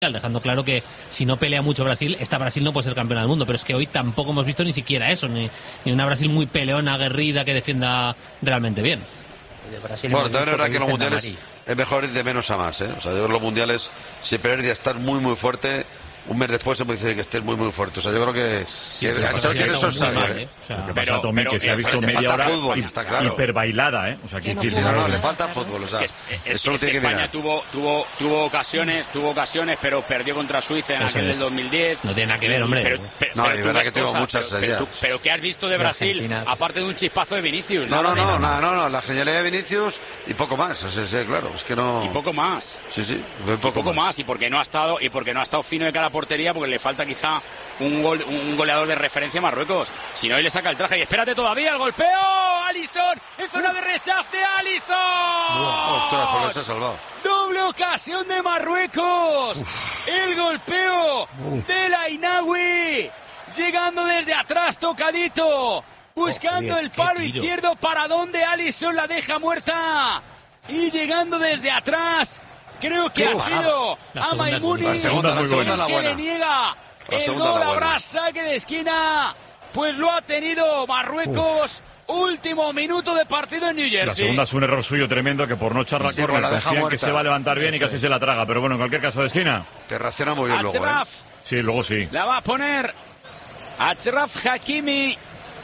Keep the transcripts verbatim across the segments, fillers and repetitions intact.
dejando claro que si no pelea mucho Brasil, esta Brasil no puede ser campeona del mundo, pero es que hoy tampoco hemos visto ni siquiera eso, ni, ni una Brasil muy peleona, aguerrida, que defienda realmente bien. Bueno, también es verdad que en los mundiales es mejor ir de menos a más, ¿eh? O sea, yo en los mundiales, si perder ya estar muy muy fuerte, un mes después se puede decir que estés muy muy fuerte. O sea, yo creo que, Sí, que, pero que, que eso es mal, saber, ¿eh? ¿eh? O sea, Lo que pero- pasa, Tommy, pero- que se ha le visto falta media hora fútbol, hi- está claro. hiperbailada, ¿eh? O sea, que Que no decir, Sí, no, no, le Claro. falta fútbol. O sea, Es, es- eso lo es tiene que que España mirar. tuvo, tuvo, tuvo ocasiones, tuvo ocasiones, pero perdió contra Suiza en Eso aquel es. del dos mil diez. No tiene nada que ver, hombre. Pero, pero, No, pero y tú verdad ves que tuvo cosas, muchas pero, pero, ideas. tú- pero ¿qué has visto de De Brasil? Argentina. Aparte de un chispazo de Vinicius. No, nada no, de no, nada. no, no, no, la genialidad de Vinicius y poco más. O sea, sí, claro, es que no. Y poco más. Sí, sí, Y poco, más. y porque no ha estado y porque no ha estado fino de cara a portería, porque le falta quizá un gol, un goleador de referencia a Marruecos. Si no, hoy le saca el traje y espérate todavía el golpeo. Alisson en zona de rechace. Alisson. Ostras, porque se ha salvado. Doble ocasión de Marruecos. El golpeo de la Inawi. Llegando desde atrás, tocadito. Buscando Oh, el qué palo tiro. izquierdo para donde Alisson la deja muerta. Y llegando desde atrás. Creo que Qué ha parada. sido La a segunda es Maimuni. La segunda, la muy segunda es la que buena. le niega La el segunda es gol. la buena. Habrá saque de esquina. Pues lo ha tenido Marruecos. Último minuto de partido en New La Jersey. segunda es un error suyo tremendo, que por no echar la Sí, córner pues la deja confía en que muerta. se va a levantar bien y casi se la traga. Pero bueno, en cualquier caso de esquina, Te reacciona muy bien luego, ¿eh? Achraf sí, luego sí. la va a poner Achraf Hakimi.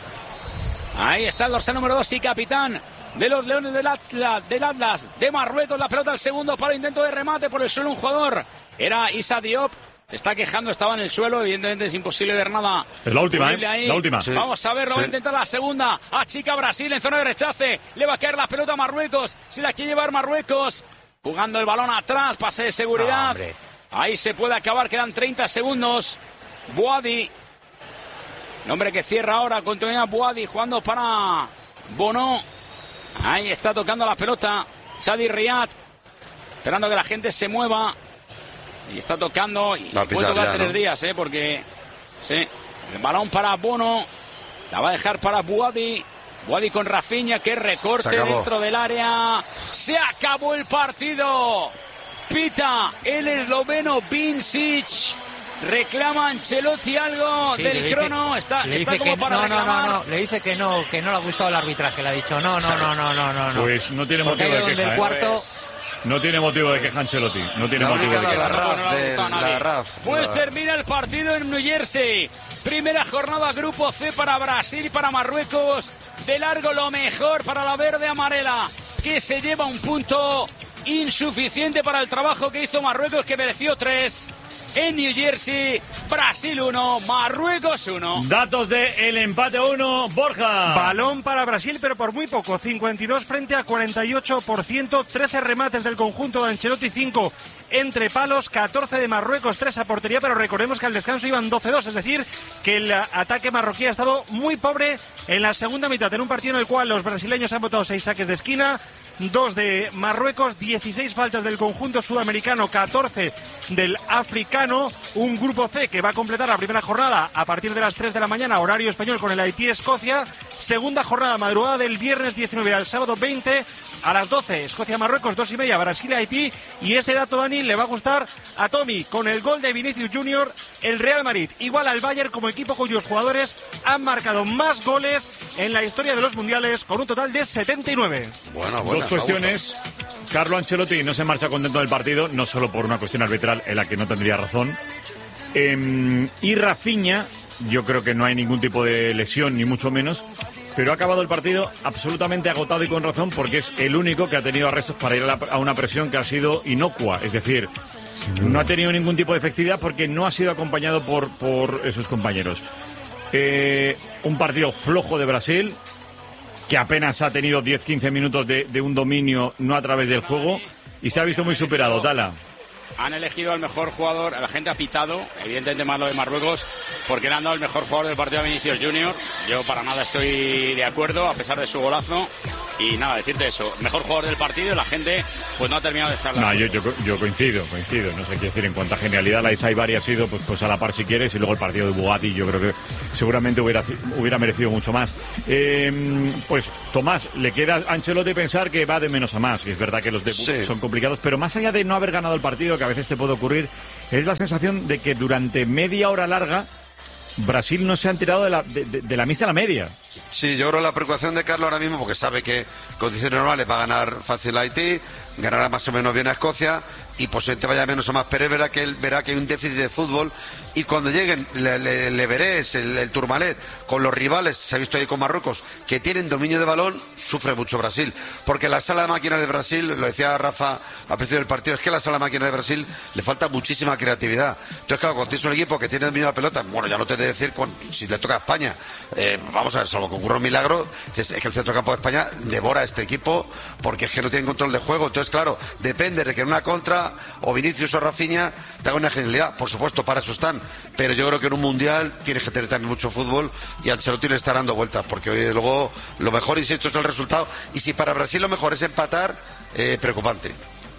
Ahí está el dorsal número dos y capitán de los Leones del Atlas, del Atlas de Marruecos. La pelota al segundo para intento de remate por el suelo. Un jugador era Issa Diop. Se está quejando, estaba en el suelo. Evidentemente es imposible ver nada. Es la última, horrible ¿eh? ahí. La última. Sí. Vamos a verlo. Va a Sí. intentar la segunda. Achica Brasil en zona de rechace. Le va a caer la pelota a Marruecos. Se la quiere llevar Marruecos. Jugando el balón atrás. Pase de seguridad. Ahí se puede acabar. Quedan treinta segundos. Boadi. El hombre que cierra ahora. Continuidad Boadi jugando para Bono. Ahí está tocando la pelota Chadi Riyad. Esperando que la gente se mueva. Y está tocando. Y Va a puede pitar tocar ya, tres ¿no? días, ¿eh? Porque. Sí. El balón para Bono. La va a dejar para Boadi. Boadi con Rafinha. Que recorte Se acabó. dentro del área. Se acabó el partido. Pita el esloveno Vincic. Reclama Ancelotti algo Sí, le del dice- crono. Está, le está dice como que para no, no, reclamar. no, no, le dice que no, que no le ha gustado el arbitraje, le ha dicho no, no, no, no, no, no, no. Pues no tiene Porque motivo ahí de donde queja, el ¿eh? cuarto, Pues, No tiene motivo de queja Ancelotti. No tiene La motivo única de la queja. de No, no Raf, le ha de- gustado a nadie. la Raf. Pues La- termina el partido en New Jersey. Primera jornada Grupo C para Brasil y para Marruecos. De largo lo mejor para la verde amarela, que se lleva un punto insuficiente para el trabajo que hizo Marruecos, que mereció tres. En New Jersey, Brasil uno, Marruecos uno. Datos de el empate uno, Borja. Balón para Brasil, pero por muy poco. cincuenta y dos frente a cuarenta y ocho por ciento. trece remates del conjunto de Ancelotti, cinco entre palos. catorce de Marruecos, tres a portería. Pero recordemos que al descanso iban doce dos. Es decir, que el ataque marroquí ha estado muy pobre en la segunda mitad. En un partido en el cual los brasileños han botado seis saques de esquina. Dos de Marruecos, dieciséis faltas del conjunto sudamericano, catorce del africano. Un grupo C que va a completar la primera jornada a partir de las tres de la mañana, horario español, con el Haití-Escocia. Segunda jornada, madrugada del viernes diecinueve al sábado veinte a las doce. Escocia-Marruecos, dos y media, Brasil-Haití. Y este dato, Dani, le va a gustar a Tommy. Con el gol de Vinicius Junior, el Real Madrid igual al Bayern como equipo cuyos jugadores han marcado más goles en la historia de los mundiales, con un total de setenta y nueve. Bueno, bueno. Dos cuestiones. Carlo Ancelotti no se marcha contento del partido, no solo por una cuestión arbitral en la que no tendría razón. Eh, y Rafinha, yo creo que no hay ningún tipo de lesión, ni mucho menos, pero ha acabado el partido absolutamente agotado y con razón, porque es el único que ha tenido arrestos para ir a, la- a una presión que ha sido inocua. Es decir, no ha tenido ningún tipo de efectividad porque no ha sido acompañado por, por sus compañeros. Eh, un partido flojo de Brasil, que apenas ha tenido diez quince minutos de, de un dominio, no a través del juego, y se ha visto muy superado. Tala. Han elegido al mejor jugador, la gente ha pitado, evidentemente más lo de Marruecos, porque le han dado el mejor jugador del partido a Vinicius Junior. Yo para nada estoy de acuerdo, a pesar de su golazo. Y nada, decirte eso, mejor jugador del partido y la gente pues no ha terminado de estar... No, yo, yo, yo coincido, coincido, no sé qué decir, en cuanto a genialidad, la Isai Bari ha sido pues, pues a la par si quieres, y luego el partido de Bugatti yo creo que seguramente hubiera, hubiera merecido mucho más. Eh, pues Tomás, le queda a Ancelotti pensar que va de menos a más, y es verdad que los debuts sí. son complicados, pero más allá de no haber ganado el partido, que a veces te puede ocurrir, es la sensación de que durante media hora larga Brasil no se han tirado de la, de, de, de la misa a la media. Sí, yo creo la preocupación de Carlos ahora mismo, porque sabe que condiciones normales va a ganar fácil a Haití, ganará más o menos bien a Escocia y posiblemente vaya menos o más, pero él verá que él verá que hay un déficit de fútbol, y cuando lleguen le, le, le Verés, el, el Tourmalet, con los rivales, se ha visto ahí con Marruecos, que tienen dominio de balón, sufre mucho Brasil, porque la sala de máquinas de Brasil, lo decía Rafa al principio del partido, es que la sala de máquinas de Brasil le falta muchísima creatividad. Entonces claro, cuando tienes un equipo que tiene dominio de la pelota, bueno, ya no te he de decir cuando, si le toca a España, eh, vamos a ver, salvo que ocurra un milagro, es que el centrocampo de España devora a este equipo, porque es que no tienen control de juego. Entonces claro, depende de que en una contra o Vinicius o Rafinha te haga una genialidad, por supuesto, para eso están, pero yo creo que en un mundial tienes que tener también mucho fútbol, y Ancelotti le está dando vueltas, porque hoy luego lo mejor, insisto, es el resultado, y si para Brasil lo mejor es empatar, eh, preocupante.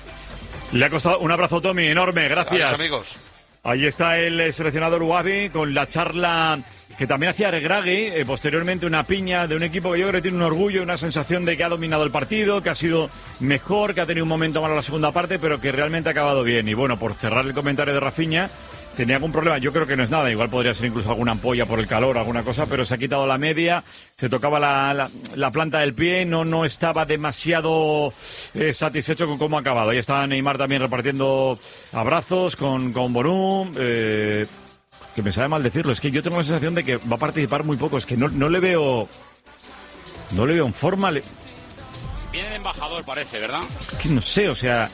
Le ha costado un abrazo, Tommy, enorme, gracias. Adiós, amigos. Ahí está el seleccionador Uabi con la charla que también hacía Regragui, eh, posteriormente una piña de un equipo que yo creo que tiene un orgullo, una sensación de que ha dominado el partido, que ha sido mejor, que ha tenido un momento malo en la segunda parte, pero que realmente ha acabado bien. Y bueno, por cerrar el comentario de Rafinha, tenía algún problema, yo creo que no es nada, igual podría ser incluso alguna ampolla por el calor, alguna cosa, pero se ha quitado la media, se tocaba la, la, la planta del pie, no, no estaba demasiado eh, satisfecho con cómo ha acabado. Ahí estaba Neymar también repartiendo abrazos con, con Bonú, eh, que me sabe mal decirlo, es que yo tengo la sensación de que va a participar muy poco, es que no, no le veo, no le veo en forma. Le... Viene de embajador, parece, ¿verdad? Es que no sé, o sea...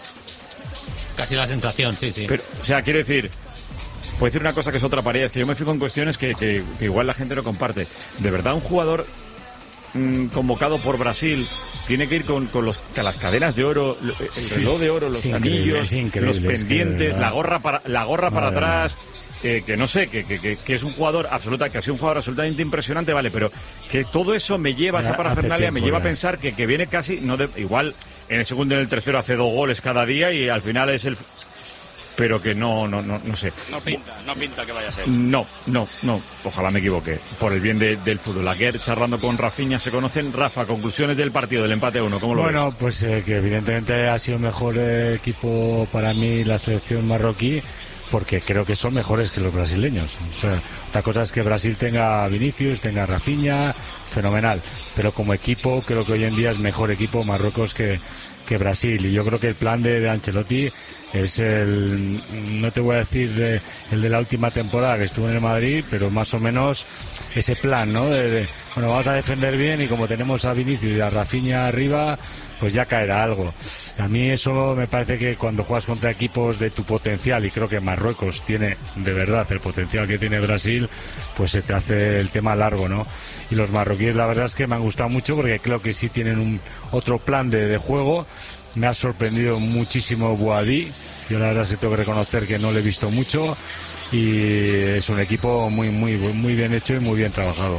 Casi la sensación, sí, sí. Pero, o sea, quiero decir... Puedo decir una cosa que es otra pared, es que yo me fijo en cuestiones que, que, que igual la gente no comparte. De verdad, un jugador mmm, convocado por Brasil tiene que ir con, con, los, con las cadenas de oro, el sí, reloj de oro, los anillos, los pendientes, es que la gorra para, la gorra para atrás... Eh, que no sé, que, que, que es un jugador absoluta, que ha sido un jugador absolutamente impresionante, vale, pero que todo eso me lleva, esa parafernalia me lleva ya. a pensar que, que viene casi, no de, igual en el segundo y en el tercero hace dos goles cada día y al final es el... Pero que no, no, no, no sé. No pinta, no pinta que vaya a ser. No, no, no, ojalá me equivoque, por el bien de, del fútbol. Ayer, charlando con Rafinha, se conocen. Rafa, conclusiones del partido, del empate a uno, ¿cómo lo ves? Bueno, pues eh, que evidentemente ha sido mejor eh, equipo para mí la selección marroquí, porque creo que son mejores que los brasileños. O sea, otra cosa es que Brasil tenga Vinicius, tenga Rafinha, fenomenal. Pero como equipo, creo que hoy en día es mejor equipo Marruecos que, que Brasil. Y yo creo que el plan de, de Ancelotti es el, no te voy a decir de, el de la última temporada que estuvo en el Madrid, pero más o menos ese plan, ¿no? De, de, bueno, vamos a defender bien y como tenemos a Vinicius y a Rafinha arriba, pues ya caerá algo. A mí eso me parece que cuando juegas contra equipos de tu potencial, y creo que Marruecos tiene de verdad el potencial que tiene Brasil, pues se te hace el tema largo, ¿no? Y los marroquíes la verdad es que me han gustado mucho porque creo que sí tienen un otro plan de, de juego. Me ha sorprendido muchísimo Boadí. Yo la verdad es que tengo que reconocer que no lo he visto mucho y es un equipo muy muy muy bien hecho y muy bien trabajado.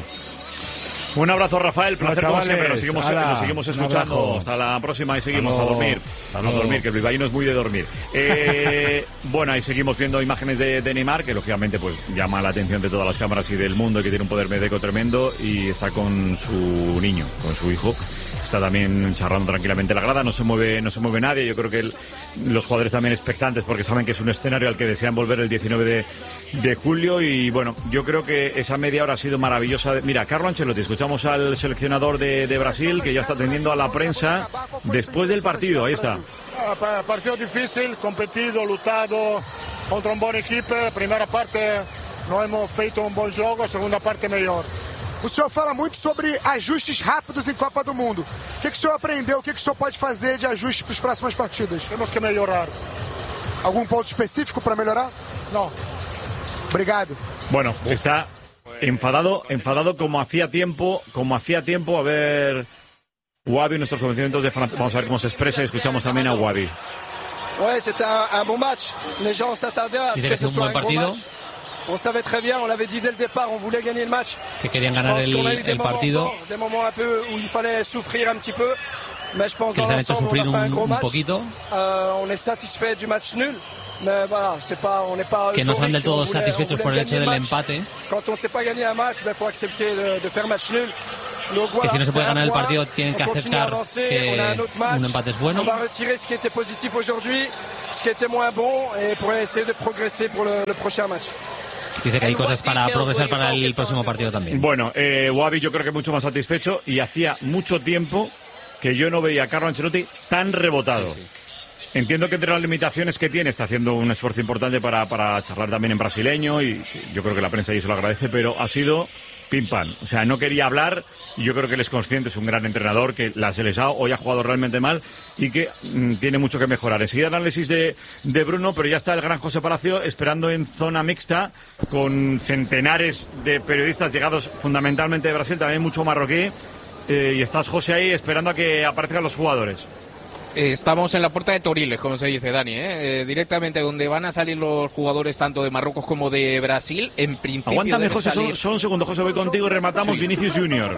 Un abrazo, Rafael, placer no, como siempre, nos seguimos, ala, nos seguimos escuchando. Hasta la próxima y seguimos a dormir. A dormir, que el bilbaíno es muy de dormir. Eh, bueno, ahí seguimos viendo imágenes de, de Neymar, que lógicamente pues llama la atención de todas las cámaras y del mundo, y que tiene un poder médico tremendo, y está con su niño, con su hijo. Está también charlando tranquilamente en la grada, no se mueve, no se mueve nadie. Yo creo que el, los jugadores también expectantes, porque saben que es un escenario al que desean volver el diecinueve de, de julio. Y bueno, yo creo que esa media hora ha sido maravillosa. Mira, Carlo Ancelotti, escuchamos al seleccionador de, de Brasil, que ya está atendiendo a la prensa después del partido. Ahí está. Partido difícil, competido, lutado contra un buen equipo. Primera parte no hemos feito un buen juego, segunda parte mejor. O senhor fala muito sobre ajustes rápidos em Copa do Mundo. O que, que o senhor aprendeu? O que, que o senhor pode fazer de ajustes para as próximas partidas? Temos que melhorar. Algum ponto específico para melhorar? No. Obrigado. Bueno, está enfadado, enfadado como hacía tiempo, como hacía tiempo. A ver, Wabi, nuestros conocimientos de Francia. Vamos a ver cómo se expresa y escuchamos también a Wabi. Ouais, c'était un, un bon match. Les gens s'attendaient à ce que ce soit un buen partido. On savait très bien, on l'avait dit dès le départ, on voulait gagner le match. Que querían ganar el, el partido. Des moments un peu où il fallait souffrir un petit peu. Mais je pense que dans les han hecho sufrir un, un poquito. Euh, on est satisfait du match nul. Mais voilà, c'est pas, on n'est pas que no están del todo satisfechos por el hecho del empate. Quand on sait pas gagner un match, il faut accepter de, de faire match nul. Donc, voilà, que si no se puede ganar el partido tienen que aceptar que un empate es bueno. On va retirer ce qui était positif aujourd'hui, ce qui était moins bon, et pour essayer de progresser pour le, le prochain match. Dice que hay cosas para progresar para el próximo partido también. Bueno, eh, Wabi yo creo que mucho más satisfecho y hacía mucho tiempo que yo no veía a Carlo Ancelotti tan rebotado. Sí, sí. Entiendo que entre las limitaciones que tiene está haciendo un esfuerzo importante para, para charlar también en brasileño y yo creo que la prensa ahí se lo agradece, pero ha sido pim pam. O sea, no quería hablar y yo creo que él es consciente, es un gran entrenador, que la Seleção hoy ha jugado realmente mal y que mmm, tiene mucho que mejorar. Enseguida el análisis de, de Bruno, pero ya está el gran José Palacio esperando en zona mixta con centenares de periodistas llegados fundamentalmente de Brasil, también mucho marroquí. Eh, y estás, José, ahí esperando a que aparezcan los jugadores. Estamos en la puerta de Toriles, como se dice, Dani, ¿eh? Eh, directamente donde van a salir los jugadores tanto de Marruecos como de Brasil. En principio. Aguántame, José, salir... solo un segundo, José, voy contigo y rematamos. Vinicius Júnior.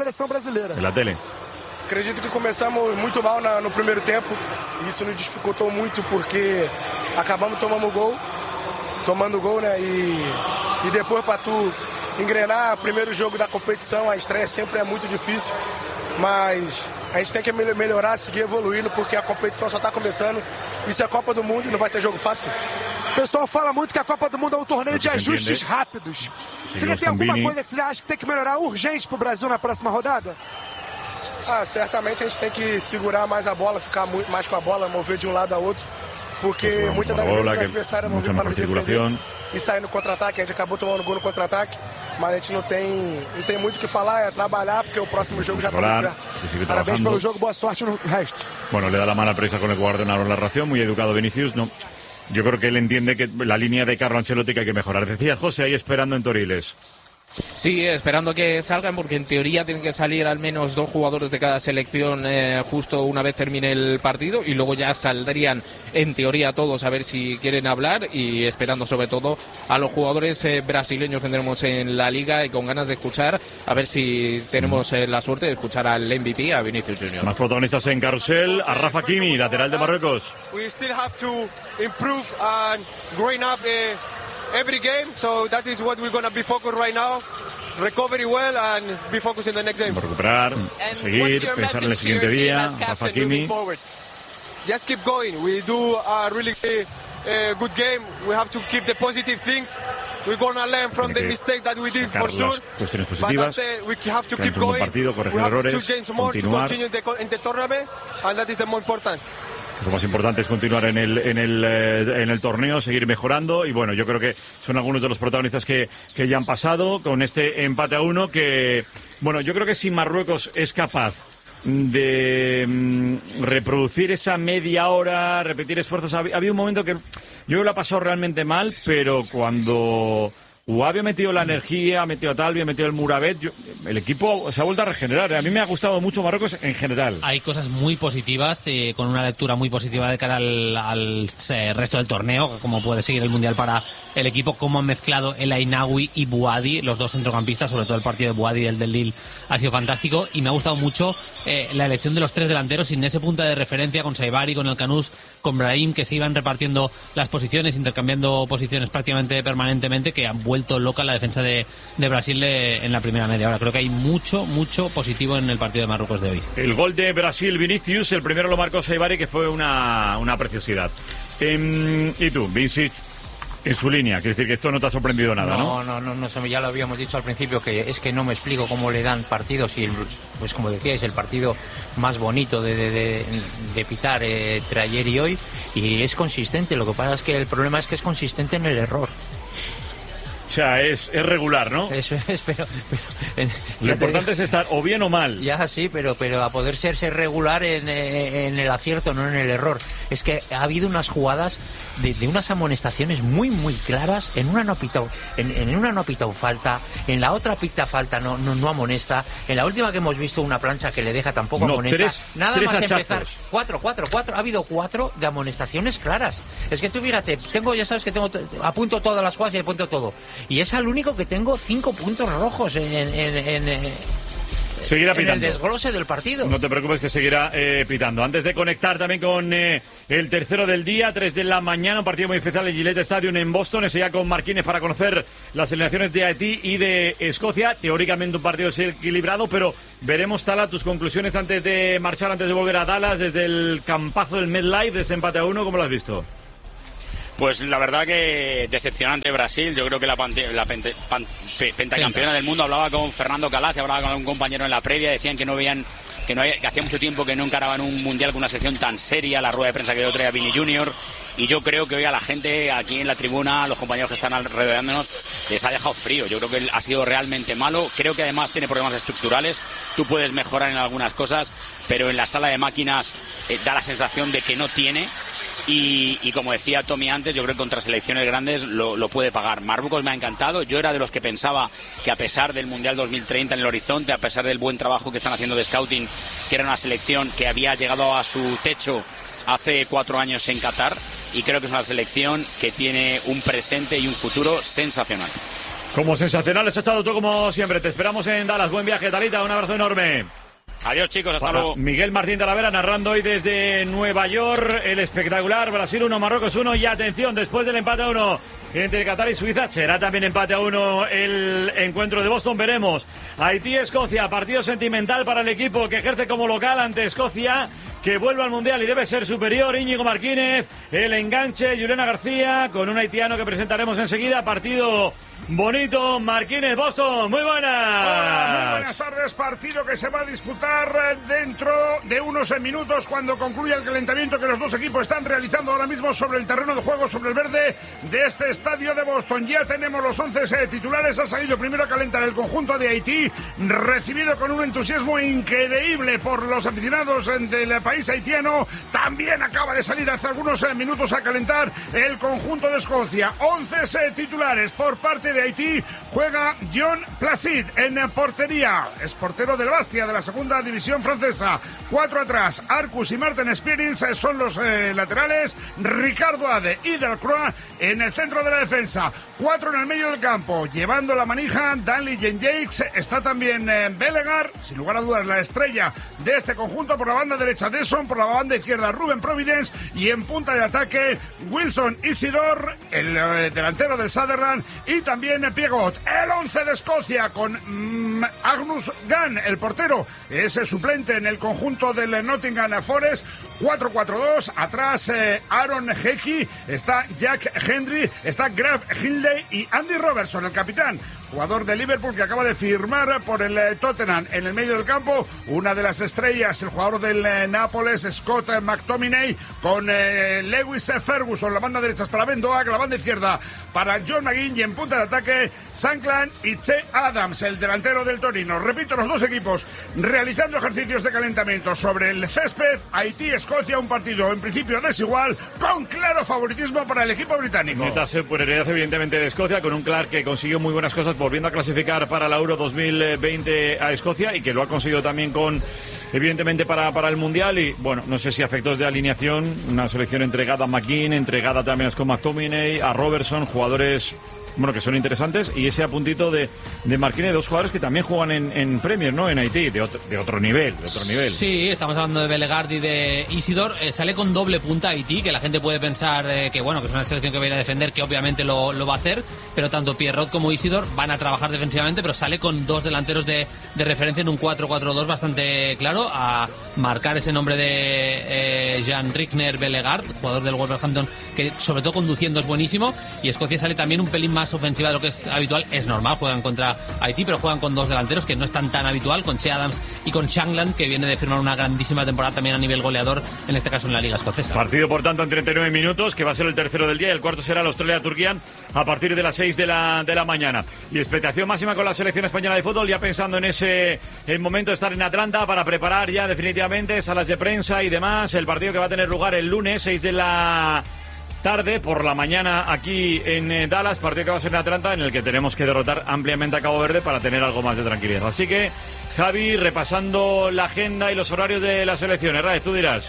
En la tele. Acredito que começamos muito mal na, no primeiro tempo. E isso nos dificultou muito porque acabamos tomando gol, tomando gol, né? E, e depois para tu engrenar, primeiro jogo da competição, a estreia sempre é muito difícil. Mas a gente tem que melhorar, seguir evoluindo, porque a competição só está começando. Isso é a Copa do Mundo e não vai ter jogo fácil. O pessoal fala muito que a Copa do Mundo é um torneio de ajustes rápidos. Você já tem alguma coisa que você acha que tem que melhorar urgente para o Brasil na próxima rodada? Ah, certamente a gente tem que segurar mais a bola, ficar muito mais com a bola, mover de um lado a outro. Porque muitas das vezes o adversário mover para nos defender e sair no contra-ataque. A gente acabou tomando gol no contra-ataque, mas a gente não tem, não tem muito o que falar, é trabalhar, porque o próximo jogo já está muito perto. Parabéns pelo jogo, boa sorte no resto. Bueno, le da la mala presa con el guardonador en la ración, muy educado Vinicius. No, yo creo que él entiende que la línea de Carlo Ancelotti que hay que mejorar. Decía José ahí esperando en Toriles. Sí, esperando que salgan, porque en teoría tienen que salir al menos dos jugadores de cada selección eh, justo una vez termine el partido y luego ya saldrían en teoría todos a ver si quieren hablar y esperando sobre todo a los jugadores eh, brasileños que tenemos en la liga y con ganas de escuchar a ver si tenemos eh, la suerte de escuchar al M V P, a Vinicius Júnior. Más protagonistas en carrusel, a Rafa Kimi, lateral de Marruecos. We still have to improve and growing up eh... every game, so that is what we're going to be focused right now. Recovery well and be focused in the next game. Recuperar, seguir, pensar en el siguiente día. Rafa Kimi. Just keep going. We do a really uh, good game. We have to keep the positive things. We're going to learn from the mistake that we did for sure. Cuestiones positivas. But uh, we have to keep going. Partido, corregir we have errores, two games more continuar. to continue in the, in the tournament, and that is the more important. Lo más importante es continuar en el en el eh, en el torneo, seguir mejorando y bueno, yo creo que son algunos de los protagonistas que, que ya han pasado con este empate a uno que, bueno, yo creo que si Marruecos es capaz de mm, reproducir esa media hora, repetir esfuerzos, había, había un momento que yo creo que lo ha pasado realmente mal, pero cuando Wabi ha metido la energía, ha metido a Talbi, ha metido el Murabet, yo, el equipo se ha vuelto a regenerar. A mí me ha gustado mucho Marruecos en general. Hay cosas muy positivas, eh, con una lectura muy positiva de cara al, al eh, resto del torneo, como puede seguir el Mundial para el equipo, cómo han mezclado El Ainaoui y Bouhaddi, los dos centrocampistas, sobre todo el partido de Bouhaddi y el del Lille ha sido fantástico, y me ha gustado mucho eh, la elección de los tres delanteros sin ese punto de referencia, con Saibari, con El Canús, con Brahim, que se iban repartiendo las posiciones, intercambiando posiciones prácticamente permanentemente, que han vuelto loca la defensa de, de Brasil de, en la primera media hora. Creo que hay mucho, mucho positivo en el partido de Marruecos de hoy. El gol de Brasil, Vinicius, el primero lo marcó Saibari, que fue una, una preciosidad. Eh, y tú, Vincic, en su línea, quiere decir que esto no te ha sorprendido nada, ¿no? No, no, no, no, ya lo habíamos dicho al principio, que es que no me explico cómo le dan partidos y, el, pues como decíais, el partido más bonito de, de, de, de pitar eh, entre ayer y hoy, y es consistente. Lo que pasa es que el problema es que es consistente en el error. O sea, es, es regular, ¿no? Eso es, pero... pero en, Lo importante es estar o bien o mal. Ya, sí, pero, pero a poder ser, ser regular en, en el acierto, no en el error. Es que ha habido unas jugadas de, de unas amonestaciones muy, muy claras. En una no ha pitado, en, en una no ha pitado falta, en la otra pita falta, no, no, no amonesta. En la última que hemos visto una plancha que le deja tampoco no, amonesta. Tres, Nada tres más hachazos. empezar. Cuatro, cuatro, cuatro. Ha habido cuatro de amonestaciones claras. Es que tú fíjate, tengo, ya sabes que tengo, apunto todas las jugadas y apunto todo. Y es al único que tengo cinco puntos rojos en, en, en, en Seguirá en pitando. el desglose del partido. No te preocupes que seguirá eh, pitando. Antes de conectar también con eh, el tercero del día, tres de la mañana, un partido muy especial en Gillette Stadium en Boston. Ese ya con Marquines para conocer las eliminaciones de Haití y de Escocia. Teóricamente un partido equilibrado, pero veremos, Tala, tus conclusiones antes de marchar, antes de volver a Dallas, desde el campazo del MetLife, de este empate a uno, ¿cómo lo has visto? Pues la verdad que decepcionante Brasil. Yo creo que la, pante, la pente, pan, pe, pentacampeona del mundo, hablaba con Fernando Calas y hablaba con algún compañero en la previa, decían que no veían, que, no había, que hacía mucho tiempo que no encaraban un mundial con una selección tan seria, la rueda de prensa que dio otra Vini Junior, y yo creo que hoy a la gente aquí en la tribuna, a los compañeros que están alrededorándonos, les ha dejado frío. Yo creo que ha sido realmente malo. Creo que además tiene problemas estructurales. Tú puedes mejorar en algunas cosas, pero en la sala de máquinas eh, da la sensación de que no tiene. Y, y como decía Tommy antes, yo creo que contra selecciones grandes lo, lo puede pagar. Marruecos me ha encantado. Yo era de los que pensaba que a pesar del Mundial dos mil treinta en el horizonte, a pesar del buen trabajo que están haciendo de scouting, que era una selección que había llegado a su techo hace cuatro años en Qatar, y creo que es una selección que tiene un presente y un futuro sensacional. Como sensacional, has estado tú como siempre. Te esperamos en Dallas. Buen viaje, Talita. Un abrazo enorme. Adiós, chicos, hasta Para luego. Miguel Martín Talavera narrando hoy desde Nueva York el espectacular Brasil uno, Marruecos uno. Y atención, después del empate a uno entre Qatar y Suiza, será también empate a uno el encuentro de Boston. Veremos. Haití-Escocia, partido sentimental para el equipo que ejerce como local ante Escocia, que vuelve al Mundial y debe ser superior. Íñigo Marquínez, el enganche, Juliana García, con un haitiano que presentaremos enseguida. Partido bonito, Marquínez, Boston, muy buenas. Hola, muy buenas tardes. Partido que se va a disputar dentro de unos minutos cuando concluya el calentamiento que los dos equipos están realizando ahora mismo sobre el terreno de juego, sobre el verde de este estadio de Boston. Ya tenemos los once eh, titulares. Ha salido primero a calentar el conjunto de Haití, recibido con un entusiasmo increíble por los aficionados del país haitiano. También acaba de salir hace algunos eh, minutos a calentar el conjunto de Escocia. once eh, titulares por parte de Haití. Juega John Placid en portería, es portero del Bastia de la segunda división francesa. Cuatro atrás, Arcus y Martin Spirins son los eh, laterales. Ricardo Ade y Delcroix en el centro de la defensa. Cuatro en el medio del campo, llevando la manija Danley Jenjakes. Está también eh, Belegar, sin lugar a dudas la estrella de este conjunto. Por la banda derecha Desson, por la banda izquierda Ruben Providence, y en punta de ataque Wilson Isidor, el eh, delantero del Sunderland, y también Piegot. El once de Escocia con mm, Agnus Gunn, el portero, es suplente en el conjunto del Nottingham Forest. Cuatro cuatro dos, atrás eh, Aaron Hickey, está Jack Hendry, está Graf Hindley y Andy Robertson, el capitán, jugador de Liverpool que acaba de firmar por el eh, Tottenham. En el medio del campo, una de las estrellas, el jugador del eh, Nápoles, Scott eh, McTominay, con eh, Lewis Ferguson. La banda derecha es para Ben Doak, la banda izquierda para John McGinn, y en punta de ataque Sankland y Che Adams, el delantero del Torino. Repito, los dos equipos realizando ejercicios de calentamiento sobre el césped. Haití-Escocia, un partido en principio desigual, con claro favoritismo para el equipo británico. Neta superioridad evidentemente de Escocia, con un Clark que consiguió muy buenas cosas volviendo a clasificar para la Euro dos mil veinte a Escocia, y que lo ha conseguido también con, evidentemente, para, para el Mundial. Y bueno, no sé si a efectos de alineación, una selección entregada a McKean, entregada también a Scott McTominay, a Robertson, jugadores bueno, que son interesantes, y ese apuntito de, de Marquínez, dos jugadores que también juegan en, en Premier, ¿no? En Haití, de otro, de otro nivel, de otro nivel. Sí, estamos hablando de Belegar y de Isidor. Eh, sale con doble punta Haití, que la gente puede pensar eh, que bueno, que es una selección que va a ir a defender, que obviamente lo, lo va a hacer, pero tanto Pierrot como Isidor van a trabajar defensivamente, pero sale con dos delanteros de, de referencia en un cuatro cuatro dos bastante claro, a marcar ese nombre de eh, Jean Rickner Belegar, jugador del Wolverhampton, que sobre todo conduciendo es buenísimo, y Escocia sale también un pelín más más ofensiva de lo que es habitual. Es normal, juegan contra Haití, pero juegan con dos delanteros que no están tan habitual, con Che Adams y con Shankland, que viene de firmar una grandísima temporada también a nivel goleador, en este caso en la Liga Escocesa. Partido, por tanto, en treinta y nueve minutos, que va a ser el tercero del día, y el cuarto será la Australia-Turquía a partir de las seis de la, de la mañana. Y expectación máxima con la selección española de fútbol, ya pensando en ese el momento de estar en Atlanta para preparar ya definitivamente salas de prensa y demás, el partido que va a tener lugar el lunes, seis de la tarde, por la mañana aquí en eh, Dallas, partido que va a ser en Atlanta, en el que tenemos que derrotar ampliamente a Cabo Verde para tener algo más de tranquilidad. Así que, Javi, repasando la agenda y los horarios de las selecciones. Raez, tú dirás.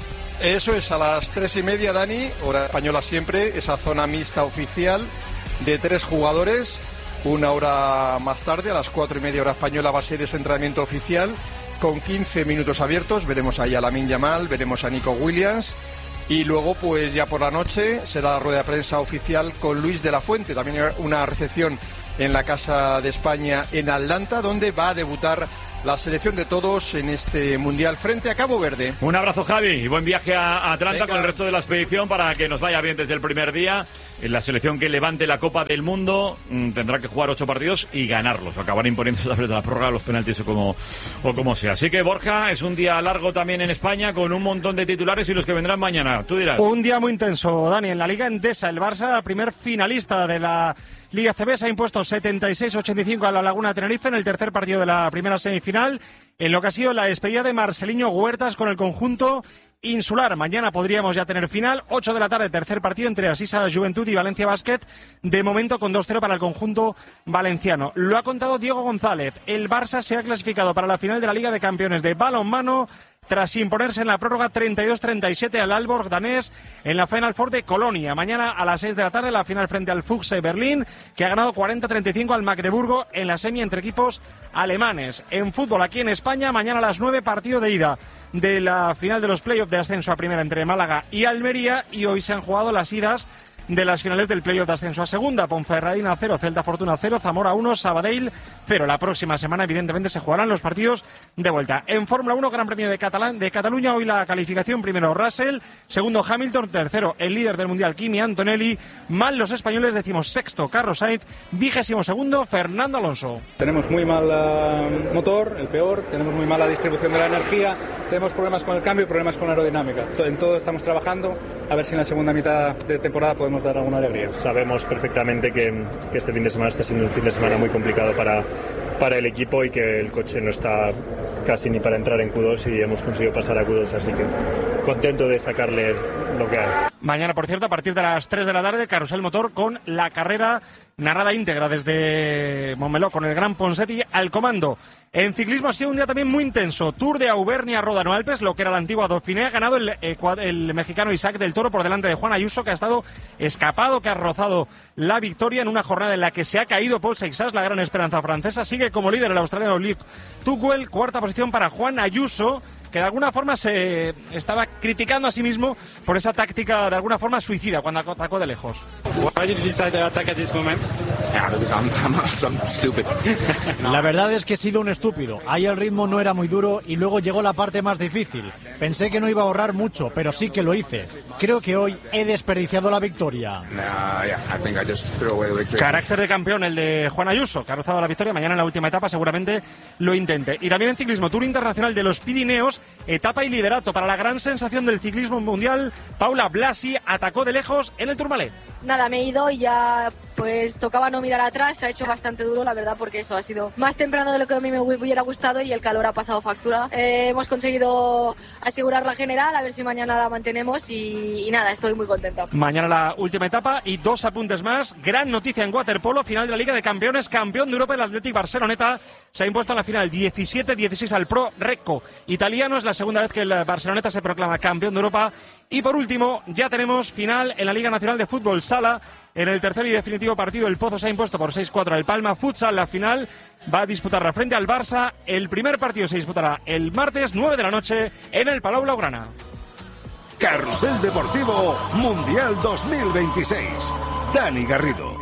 Eso es a las tres y media, Dani, hora española siempre, esa zona mixta oficial de tres jugadores. Una hora más tarde, a las cuatro y media hora española, va a ser ese entrenamiento oficial con quince minutos abiertos. Veremos ahí a Lamine Yamal, veremos a Nico Williams. Y luego, pues ya por la noche, será la rueda de prensa oficial con Luis de la Fuente. También una recepción en la Casa de España en Atlanta, donde va a debutar la selección de todos en este Mundial frente a Cabo Verde. Un abrazo, Javi, y buen viaje a Atlanta. Venga. Con el resto de la expedición para que nos vaya bien desde el primer día. En la selección que levante la Copa del Mundo mmm, tendrá que jugar ocho partidos y ganarlos, acabar imponiéndose de la prórroga, los penaltis o como, o como sea. Así que, Borja, es un día largo también en España, con un montón de titulares y los que vendrán mañana. Tú dirás. Un día muy intenso, Dani. En la Liga Endesa, el Barça, primer finalista de la Liga C B, se ha impuesto setenta y seis a ochenta y cinco a la Laguna Tenerife en el tercer partido de la primera semifinal, en lo que ha sido la despedida de Marceliño Huertas con el conjunto insular. Mañana podríamos ya tener final, ocho de la tarde, tercer partido entre Asisa Juventud y Valencia Basket, de momento con dos cero para el conjunto valenciano. Lo ha contado Diego González. El Barça se ha clasificado para la final de la Liga de Campeones de balonmano tras imponerse en la prórroga treinta y dos treinta y siete al Aalborg danés en la Final Four de Colonia. Mañana a las seis de la tarde la final frente al Füchse Berlín, que ha ganado cuarenta a treinta y cinco al Magdeburgo en la semi entre equipos alemanes. En fútbol, aquí en España, mañana a las nueve, partido de ida de la final de los playoffs de ascenso a primera entre Málaga y Almería, y hoy se han jugado las idas de las finales del playoff de ascenso a segunda. Ponferradina cero, Celta Fortuna cero, Zamora uno, Sabadell cero. La próxima semana, evidentemente, se jugarán los partidos de vuelta. En Fórmula uno, Gran Premio de, Catalán, de Cataluña, hoy la calificación: primero Russell, segundo Hamilton, tercero el líder del Mundial Kimi Antonelli, mal los españoles, decimos sexto Carlos Sainz, vigésimo segundo Fernando Alonso. Tenemos muy mal uh, motor, el peor, tenemos muy mala distribución de la energía, tenemos problemas con el cambio y problemas con la aerodinámica. En todo estamos trabajando, a ver si en la segunda mitad de temporada podemos dar alguna alegría. Sabemos perfectamente que, que este fin de semana está siendo un fin de semana muy complicado para, para el equipo y que el coche no está casi ni para entrar en Q dos y hemos conseguido pasar a Q dos, así que contento de sacarle lo que hay. Mañana, por cierto, a partir de las tres de la tarde, Carrusel Motor con la carrera narrada íntegra desde Montmeló, con el Gran Ponseti al comando. En ciclismo ha sido un día también muy intenso. Tour de Auvernia Ródano Alpes, lo que era la antigua Dauphiné. Ha ganado el, eh, el mexicano Isaac del Toro por delante de Juan Ayuso, que ha estado escapado, que ha rozado la victoria en una jornada en la que se ha caído Paul Seixas, la gran esperanza francesa. Sigue como líder el australiano Luke Tugwell, cuarta posición para Juan Ayuso, que de alguna forma se estaba criticando a sí mismo por esa táctica de alguna forma suicida cuando atacó de lejos. La verdad es que he sido un estúpido. Ahí el ritmo no era muy duro y luego llegó la parte más difícil. Pensé que no iba a ahorrar mucho, pero sí que lo hice. Creo que hoy he desperdiciado la victoria. Carácter de campeón el de Juan Ayuso, que ha rozado la victoria. Mañana en la última etapa seguramente lo intente. Y también en ciclismo, Tour Internacional de los Pirineos, etapa y liderato para la gran sensación del ciclismo mundial. Paula Blasi atacó de lejos en el Tourmalet. Nada, me he ido y ya pues tocaba no mirar atrás. Se ha hecho bastante duro, la verdad, porque eso ha sido más temprano de lo que a mí me hubiera gustado y el calor ha pasado factura. Eh, hemos conseguido asegurar la general, a ver si mañana la mantenemos y, y nada, estoy muy contenta. Mañana la última etapa y dos apuntes más. Gran noticia en waterpolo, final de la Liga de Campeones, campeón de Europa, el Athletic Barceloneta se ha impuesto en la final diecisiete dieciséis al Pro Recco italiano. Es la segunda vez que el Barceloneta se proclama campeón de Europa. Y por último, ya tenemos final en la Liga Nacional de Fútbol Sala. En el tercer y definitivo partido, el Pozo se ha impuesto por seis cuatro al Palma Futsal. La final va a disputarla frente al Barça. El primer partido se disputará el martes, nueve de la noche, en el Palau Blaugrana. Carrusel Deportivo Mundial dos mil veintiséis. Dani Garrido.